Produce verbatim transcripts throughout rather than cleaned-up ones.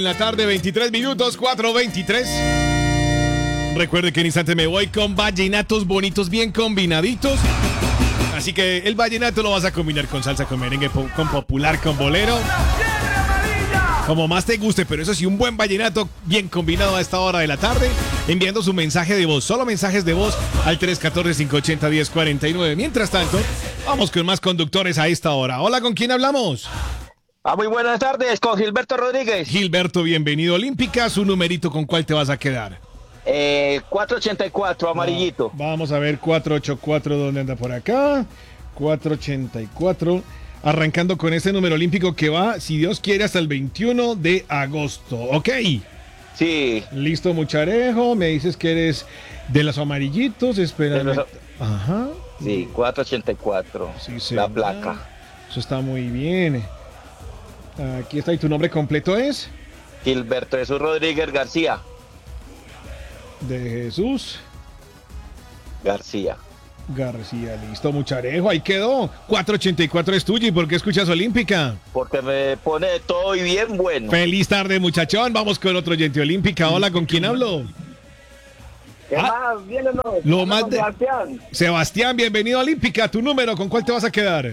En la tarde, veintitrés minutos, cuatro veintitrés. Recuerde que en instante me voy con vallenatos bonitos, bien combinaditos. Así que el vallenato lo vas a combinar con salsa, con merengue, con popular, con bolero. Como más te guste, pero eso sí, un buen vallenato bien combinado a esta hora de la tarde. Enviando su mensaje de voz, solo mensajes de voz al tres uno cuatro, cinco ocho cero, uno cero cuatro nueve. Mientras tanto, vamos con más conductores a esta hora. Hola, ¿con quién hablamos? Ah, muy buenas tardes, con Gilberto Rodríguez. Gilberto, bienvenido. Olímpica, su numerito, ¿con cuál te vas a quedar? Eh, cuatrocientos ochenta y cuatro, amarillito. Ah, vamos a ver, cuatrocientos ochenta y cuatro, ¿dónde anda por acá? cuatrocientos ochenta y cuatro. Arrancando con este número olímpico que va, si Dios quiere, hasta el veintiuno de agosto. ¿Ok? Sí. Listo, Mucharejo. Me dices que eres de los amarillitos. Espérame. Los... Ajá. Sí, cuatrocientos ochenta y cuatro. Sí, la placa. Eso está muy bien. Aquí está. ¿Y tu nombre completo es? Gilberto Jesús Rodríguez García. De Jesús García. García, listo, Mucharejo, ahí quedó. cuatrocientos ochenta y cuatro es tuyo. ¿Y por qué escuchas Olímpica? Porque me pone de todo y bien bueno. Feliz tarde, muchachón. Vamos con otro oyente Olímpica. Hola, ¿con quién hablo? ¿Qué ah, más? ¿Bien o no? Lo más de... Sebastián. Sebastián, bienvenido a Olímpica. ¿Tu número? ¿Con cuál te vas a quedar?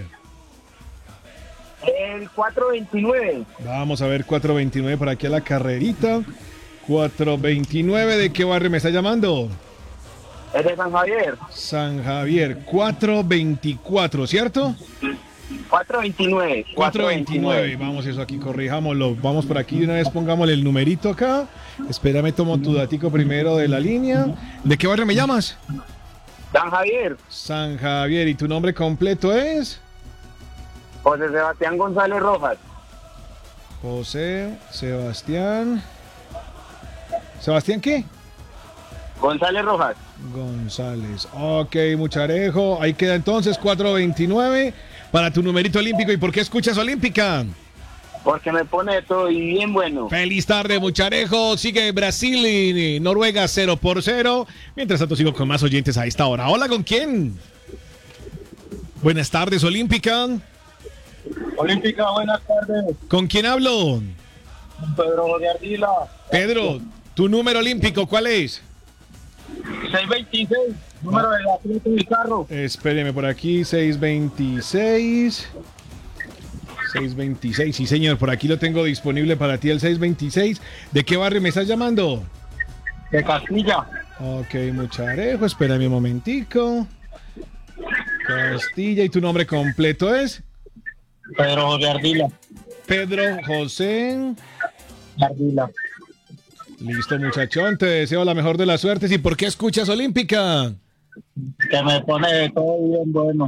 El cuatrocientos veintinueve. Vamos a ver, cuatrocientos veintinueve por aquí a la carrerita. cuatrocientos veintinueve, ¿de qué barrio me está llamando? Es de San Javier. San Javier, cuatrocientos veinticuatro, ¿cierto? cuatrocientos veintinueve. cuatrocientos veintinueve, vamos eso aquí, corrijámoslo. Vamos por aquí de una vez, pongámosle el numerito acá. Espérame, tomo tu datico primero de la línea. ¿De qué barrio me llamas? San Javier. San Javier, ¿y tu nombre completo es? José Sebastián González Rojas. José Sebastián. ¿Sebastián qué? González Rojas. González. Ok, Mucharejo. Ahí queda entonces cuatrocientos veintinueve para tu numerito olímpico. ¿Y por qué escuchas Olímpica? Porque me pone de todo y bien bueno. Feliz tarde, Mucharejo. Sigue Brasil y Noruega cero por cero. Mientras tanto sigo con más oyentes a esta hora. Hola, ¿con quién? Buenas tardes, Olímpica. Olímpica, buenas tardes. ¿Con quién hablo? Pedro de Ardila. Pedro, tu número olímpico, ¿cuál es? seiscientos veintiséis, número de la flota del carro. Espéreme por aquí, seiscientos veintiséis. seiscientos veintiséis, sí señor, por aquí lo tengo disponible para ti el seiscientos veintiséis. ¿De qué barrio me estás llamando? De Castilla. Ok, Mucharejo, espérame un momentico. Castilla, ¿y tu nombre completo es? Pedro de Ardila. Pedro José Ardila. Listo, muchachón, te deseo la mejor de las suertes. ¿Y por qué escuchas Olímpica? Que me pone de todo bien bueno.